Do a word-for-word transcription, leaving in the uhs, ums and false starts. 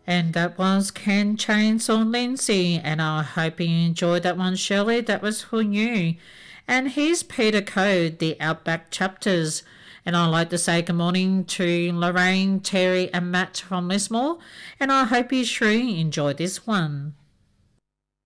And that was Ken Chainsaw Lindsay, and I hope you enjoyed that one, Shirley. That was for you. And here's Peter Code, the Outback Chapters. And I'd like to say good morning to Lorraine, Terry and Matt from Lismore, and I hope you truly enjoyed this one.